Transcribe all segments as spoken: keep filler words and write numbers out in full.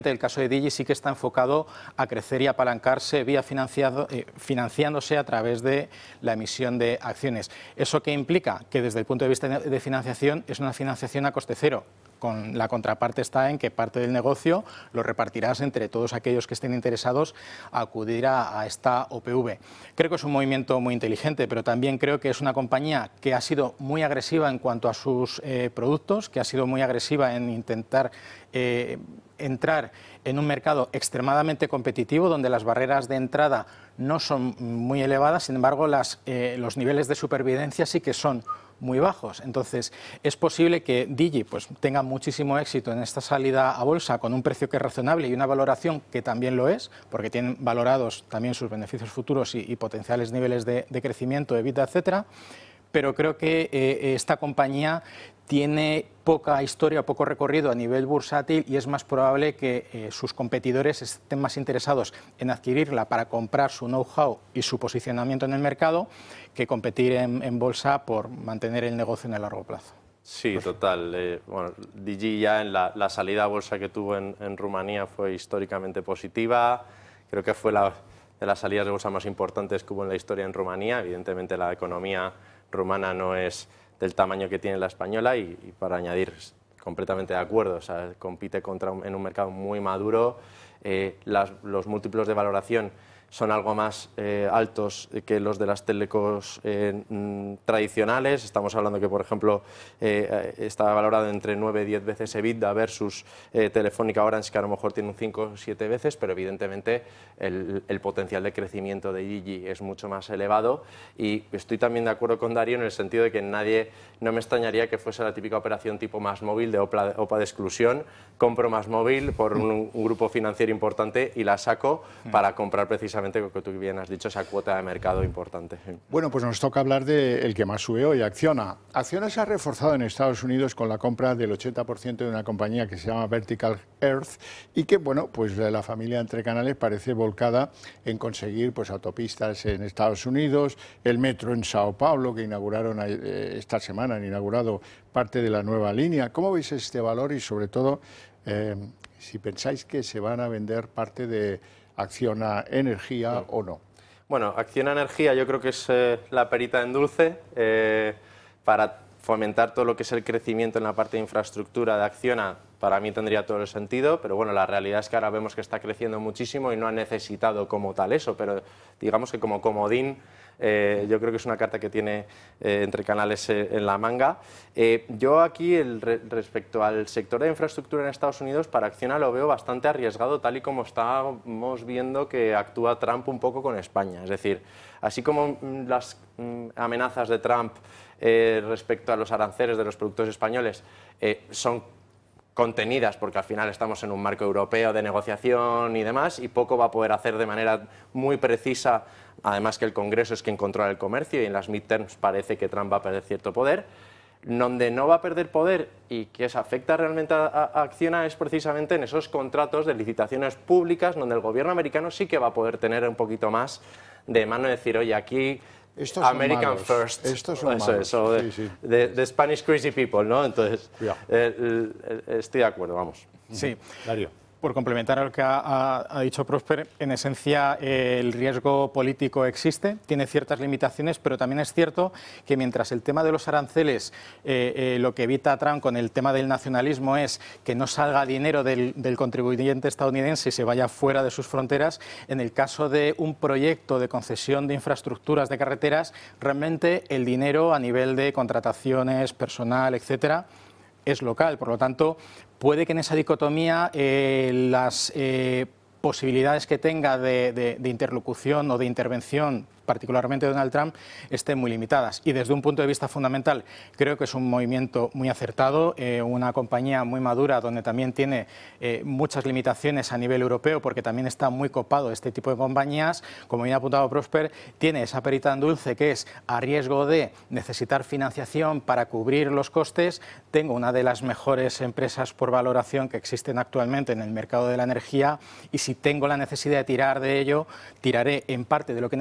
El caso de Digi sí que está enfocado a crecer y apalancarse vía financiado, eh, financiándose a través de la emisión de acciones. ¿Eso qué implica? Que desde el punto de vista de financiación es una financiación a coste cero. Con la contraparte está en que parte del negocio lo repartirás entre todos aquellos que estén interesados a acudir a, a esta O P V. Creo que es un movimiento muy inteligente, pero también creo que es una compañía que ha sido muy agresiva en cuanto a sus eh, productos, que ha sido muy agresiva en intentar eh, entrar en un mercado extremadamente competitivo, donde las barreras de entrada no son muy elevadas, sin embargo las, eh, los niveles de supervivencia sí que son muy bajos. Entonces, es posible que Digi pues, tenga muchísimo éxito en esta salida a bolsa con un precio que es razonable y una valoración que también lo es, porque tienen valorados también sus beneficios futuros y, y potenciales niveles de, de crecimiento, EBITDA, etcétera. Pero creo que eh, esta compañía tiene poca historia, poco recorrido a nivel bursátil y es más probable que eh, sus competidores estén más interesados en adquirirla para comprar su know-how y su posicionamiento en el mercado que competir en, en bolsa por mantener el negocio en el largo plazo. Sí, total. Eh, bueno, Digi ya en la, la salida a bolsa que tuvo en, en Rumanía fue históricamente positiva. Creo que fue la de las salidas de bolsa más importantes que hubo en la historia en Rumanía. Evidentemente la economía rumana no es del tamaño que tiene la española y, y para añadir, completamente de acuerdo, o sea, compite contra un, en un mercado muy maduro, eh, las, los múltiplos de valoración son algo más eh, altos que los de las telecos eh, mm, tradicionales. Estamos hablando que, por ejemplo, eh, está valorado entre nueve y diez veces EBITDA versus eh, Telefónica Orange, que a lo mejor tiene un cinco o siete veces, pero evidentemente el, el potencial de crecimiento de Digi es mucho más elevado. Y estoy también de acuerdo con Darío en el sentido de que nadie, no me extrañaría que fuese la típica operación tipo MásMóvil de OPA, OPA de exclusión. Compro MásMóvil por un, un grupo financiero importante y la saco para comprar precisamente lo que tú bien has dicho, esa cuota de mercado importante. Bueno, pues nos toca hablar del que más sube hoy, Acciona. Acciona se ha reforzado en Estados Unidos con la compra del ochenta por ciento de una compañía que se llama Vertical Earth y que, bueno, pues la familia Entre Canales parece volcada en conseguir pues autopistas en Estados Unidos, el metro en Sao Paulo, que inauguraron eh, esta semana, han inaugurado parte de la nueva línea. ¿Cómo veis este valor y, sobre todo, eh, si pensáis que se van a vender parte de Acciona Energía o no? Bueno, Acciona Energía yo creo que es eh, la perita en dulce eh, para fomentar todo lo que es el crecimiento en la parte de infraestructura de Acciona. Para mí tendría todo el sentido, pero bueno, la realidad es que ahora vemos que está creciendo muchísimo y no ha necesitado como tal eso, pero digamos que como comodín eh, yo creo que es una carta que tiene eh, Entre Canales eh, en la manga. Eh, yo aquí, el, re, respecto al sector de infraestructura en Estados Unidos, para Acciona lo veo bastante arriesgado, tal y como estamos viendo que actúa Trump un poco con España. Es decir, así como mm, las mm, amenazas de Trump eh, respecto a los aranceles de los productos españoles eh, son contenidas, porque al final estamos en un marco europeo de negociación y demás, y poco va a poder hacer de manera muy precisa, además que el Congreso es quien controla el comercio y en las midterms parece que Trump va a perder cierto poder. Donde no va a perder poder y que se afecta realmente a, a Acciona es precisamente en esos contratos de licitaciones públicas donde el gobierno americano sí que va a poder tener un poquito más de mano y decir, oye, aquí Estos American First, Estos son eso, malos. eso, de, sí, sí. de, de Spanish Crazy People, ¿no? Entonces, yeah. eh, el, el, estoy de acuerdo, vamos. Sí. Darío. Por complementar a lo que ha, ha, ha dicho Prosper, en esencia eh, el riesgo político existe, tiene ciertas limitaciones, pero también es cierto que mientras el tema de los aranceles, eh, eh, lo que evita Trump con el tema del nacionalismo es que no salga dinero del, del contribuyente estadounidense y se vaya fuera de sus fronteras, en el caso de un proyecto de concesión de infraestructuras de carreteras, realmente el dinero a nivel de contrataciones, personal, etcétera, es local. Por lo tanto, puede que en esa dicotomía eh, las eh, posibilidades que tenga de, de, de interlocución o de intervención, particularmente Donald Trump, estén muy limitadas. Y desde un punto de vista fundamental, creo que es un movimiento muy acertado, eh, una compañía muy madura donde también tiene eh, muchas limitaciones a nivel europeo, porque también está muy copado este tipo de compañías. Como bien ha apuntado Prosper, tiene esa perita en dulce que es a riesgo de necesitar financiación para cubrir los costes. Tengo una de las mejores empresas por valoración que existen actualmente en el mercado de la energía y si tengo la necesidad de tirar de ello, tiraré en parte de lo que necesite y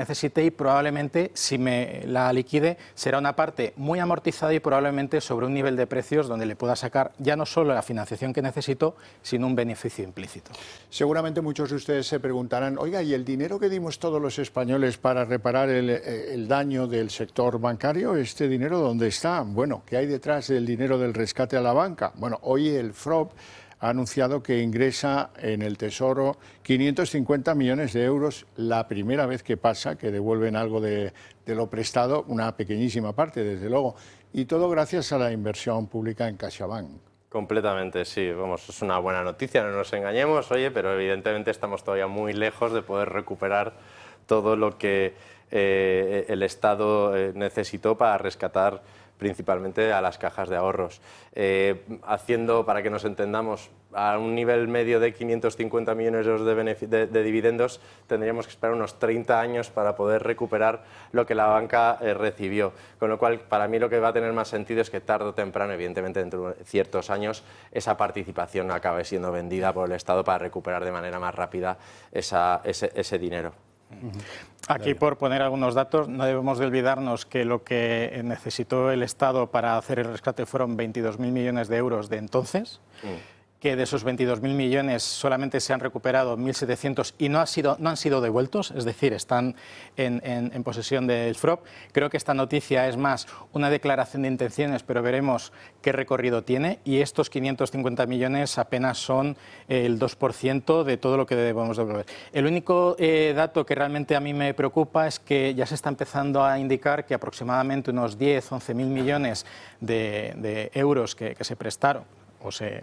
y probablemente, si me la liquide, será una parte muy amortizada y probablemente sobre un nivel de precios donde le pueda sacar ya no solo la financiación que necesito, sino un beneficio implícito. Seguramente muchos de ustedes se preguntarán, oiga, ¿y el dinero que dimos todos los españoles para reparar el, el daño del sector bancario, este dinero dónde está? Bueno, ¿qué hay detrás del dinero del rescate a la banca? Bueno, hoy el F R O B ha anunciado que ingresa en el Tesoro quinientos cincuenta millones de euros la primera vez que pasa, que devuelven algo de, de lo prestado, una pequeñísima parte, desde luego, y todo gracias a la inversión pública en CaixaBank. Completamente, sí, vamos, es una buena noticia, no nos engañemos, oye, pero evidentemente estamos todavía muy lejos de poder recuperar todo lo que eh, el Estado eh, necesitó para rescatar principalmente a las cajas de ahorros. Eh, haciendo, para que nos entendamos, a un nivel medio de quinientos cincuenta millones de euros de, de, de dividendos, tendríamos que esperar unos treinta años para poder recuperar lo que la banca eh, recibió. Con lo cual, para mí lo que va a tener más sentido es que tarde o temprano, evidentemente dentro de ciertos años, esa participación acabe siendo vendida por el Estado para recuperar de manera más rápida esa, ese, ese dinero. Aquí, por poner algunos datos, no debemos de olvidarnos que lo que necesitó el Estado para hacer el rescate fueron veintidós mil millones de euros de entonces, mm. que de esos veintidós mil millones solamente se han recuperado mil setecientos y no, ha sido, no han sido devueltos, es decir, están en, en, en posesión del F R O B. Creo que esta noticia es más una declaración de intenciones, pero veremos qué recorrido tiene, y estos quinientos cincuenta millones apenas son el dos por ciento de todo lo que debemos devolver. El único eh, dato que realmente a mí me preocupa es que ya se está empezando a indicar que aproximadamente unos diez, once mil millones de, de euros que, que se prestaron o se...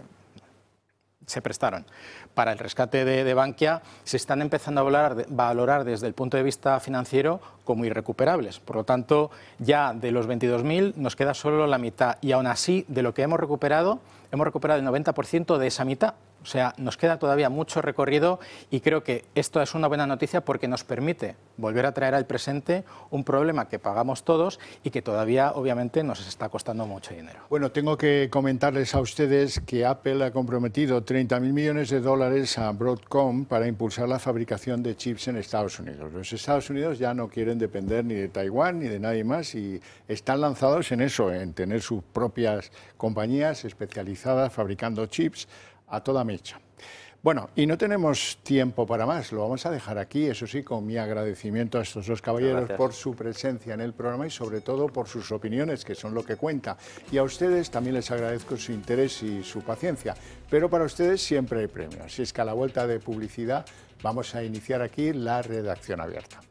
se prestaron para el rescate de, de Bankia, se están empezando a valorar, valorar desde el punto de vista financiero como irrecuperables. Por lo tanto, ya de los veintidós mil nos queda solo la mitad, y aún así, de lo que hemos recuperado, hemos recuperado el noventa por ciento de esa mitad. O sea, nos queda todavía mucho recorrido, y creo que esto es una buena noticia porque nos permite volver a traer al presente un problema que pagamos todos y que todavía, obviamente, nos está costando mucho dinero. Bueno, tengo que comentarles a ustedes que Apple ha comprometido treinta mil millones de dólares a Broadcom para impulsar la fabricación de chips en Estados Unidos. Los Estados Unidos ya no quieren depender ni de Taiwán ni de nadie más, y están lanzados en eso, en tener sus propias compañías especializadas fabricando chips a toda mecha. Bueno, y no tenemos tiempo para más, lo vamos a dejar aquí, eso sí, con mi agradecimiento a estos dos caballeros Gracias. por su presencia en el programa y sobre todo por sus opiniones, que son lo que cuenta. Y a ustedes también les agradezco su interés y su paciencia, pero para ustedes siempre hay premio. Así es que a la vuelta de publicidad vamos a iniciar aquí la redacción abierta.